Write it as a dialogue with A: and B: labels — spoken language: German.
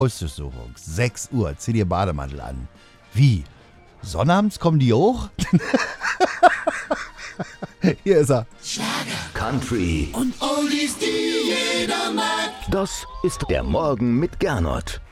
A: Hausdurchsuchung, 6 Uhr, zieh dir Bademantel an. Wie? Sonnabends kommen die hoch? Hier ist er.
B: Country
C: und Oldies, die jeder mag.
B: Das ist der Morgen mit Gernot.